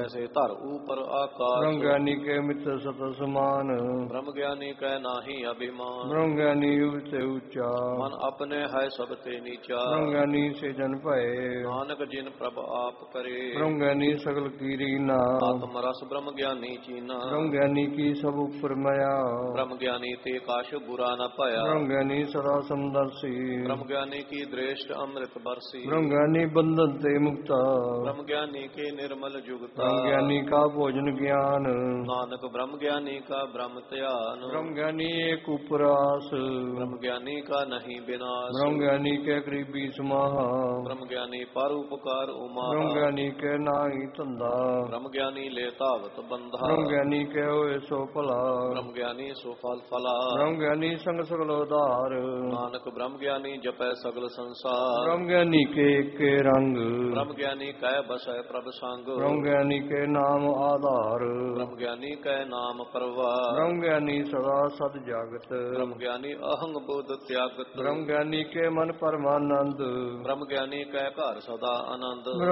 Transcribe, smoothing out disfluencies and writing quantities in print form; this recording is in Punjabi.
ਤੈਸੇ ਧਰ ਊਪਰ ਆਕਾਸ਼। ਬ੍ਰਹਮ ਗਿਆਨੀ ਕੇ ਮਿੱਤਰ ਸਤ ਸਮਾਨ। ਬ੍ਰਹਮ ਗਿਆਨੀ ਕੈ ਨਾਹੀ ਅਭਿਮਾਨ। ਬ੍ਰਹਮ ਗਿਆਨੀ ਉਚੇ ਉੱਚਾ। ਮਨ ਆਪਣੇ ਹੈ ਸਭ ਤੇ ਨੀਚਾ। ਬ੍ਰਹਮ ਗਿਆਨੀ ਸੇ ਜਨ ਭਏ। ਨਾਨਕ ਜਿਨ ਪ੍ਰਭ ਆਪ ਕਰੇ। ਬ੍ਰਹਮ ਗਿਆਨੀ ਸਗਲ ਕੀਰੀ ਨਾ। ਆਤਮ ਰਸ ਬ੍ਰਹਮ ਗਿਆਨੀ ਚੀਨਾ। ਬ੍ਰਹਮ ਗਿਆਨੀ ਕੀ ਸਭ ਉਪਰ ਮਾਇਆ। ਬ੍ਰਹਮ ਗਿਆਨੀ ਤੇ ਕਾਸ਼ ਬੁਰਾ ਨ ਭਇਆ। ਬ੍ਰਹਮ ਗਿਆਨੀ ਸਦਾ ਸਮਦਰਸੀ। ਬ੍ਰਹਮ ਗਿਆਨੀ ਕੀ ਦ੍ਰੇਸ਼ਟ ਅੰਮ੍ਰਿਤ ਬਰਸੀ। ਬ੍ਰਹਮ ਗਿਆਨੀ ਬੰਧਨ ਤੇ ਮੁਕਤਾ। ਬ੍ਰਹਮ ਗਿਆਨੀ ਕੇ ਨਿਰਮਲ ਜੁਗਤਾ। ਬ੍ਰਹਮ ਗਿਆਨੀ ਕਾ ਭੋਜਨ ਗਿਆਨ। ਨਾਨਕ ਬ੍ਰਹਮ ਗਿਆਨੀ ਕਾ ਬ੍ਰਹਮ ਧਿਆਨ। ਬ੍ਰਹਮ ਗਿਆਨੀ ਏਕ ਉਪਰਾਸ। ਬ੍ਰਹਮ ਗਿਆਨੀ ਕਾ ਨਹੀਂ ਵਿਨਾਸ਼। ਬ੍ਰਹਮ ਗਿਆਨੀ ਕੇ ਗਰੀਬੀ ਸਮਾਹਾ। ਬ੍ਰਹਮ ਗਿਆਨੀ ਪਰ ਉਪਕਾਰ ਉਮਾਹਾ। ਬ੍ਰਹਮ ਗਿਆਨੀ ਕੇ ਨਾਹੀ ਧੰਦਾ। ਬ੍ਰਹਮ ਗਿਆਨੀ ਲੈ ਧਾਵਤ ਬੰਧਾ। ਬ੍ਰਹਮ ਗਿਆਨੀ ਕੇ ਹੋਏ ਸੋ ਭਲਾ। ਬ੍ਰਹਮ ਗਿਆਨੀ ਸੋ ਫਲ ਫਲਾ। ਬ੍ਰਹਮ ਗਿਆਨੀ ਸੰਗ ਸਗਲ ਉਧਾਰ। ਨਾਨਕ ਬ੍ਰਹਮ ਗਿਆਨੀ ਜਪੈ ਸਗਲ ਸੰਸਾਰ। ਬ੍ਰਹਮ ਗਿਆਨੀ ਕੇ ਏਕੇ ਰੰਗ। ਬ੍ਰਹਮ ਗਿਆਨੀ ਕੈ ਬਸੈ ਪ੍ਰਭ ਸੰਗ। ਬ੍ਰਹਮ ਗਿਆਨੀ ਕੇ ਨਾਮ ਆਧਾਰ। ਬ੍ਰਹਮ ਗਿਆਨੀ ਕੈ ਨਾਮ ਪਰਵਾਰ। ਬ੍ਰਹਮ ਗਿਆਨੀ ਸਦਾ ਸਦ ਜਾਗਤ। ਬ੍ਰਹਮ ਗਿਆਨੀ ਅਹੰਗ ਬੁੱਧ ਤਿਆਗਤ। ਬ੍ਰਹਮ ਗਿਆਨੀ ਕੇ ਮਨ ਪਰਮਾਨੰਦ। ਬ੍ਰਹਮ ਗਿਆਨੀ ਕੈ ਘਰ ਸਦਾ ਆਨੰਦ।